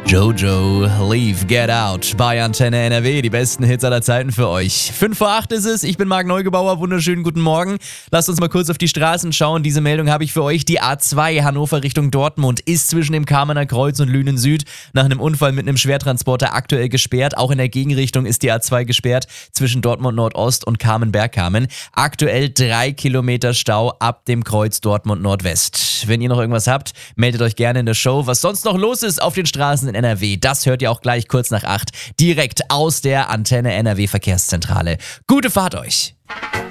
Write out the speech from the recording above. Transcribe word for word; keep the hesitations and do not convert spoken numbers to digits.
Jojo, Leave, Get Out bei Antenne N R W, die besten Hits aller Zeiten für euch. fünf vor acht ist es, ich bin Marc Neugebauer, wunderschönen guten Morgen. Lasst uns mal kurz auf die Straßen schauen, diese Meldung habe ich für euch. Die A zwei Hannover Richtung Dortmund ist zwischen dem Kamener Kreuz und Lünen Süd nach einem Unfall mit einem Schwertransporter aktuell gesperrt. Auch in der Gegenrichtung ist die A zwei gesperrt zwischen Dortmund Nordost und Kamen-Bergkamen. Aktuell drei Kilometer Stau ab dem Kreuz Dortmund Nordwest. Wenn ihr noch irgendwas habt, meldet euch gerne in der Show. Was sonst noch los ist auf den Straßen in N R W, das hört ihr auch gleich kurz nach acht direkt aus der Antenne N R W Verkehrszentrale. Gute Fahrt euch!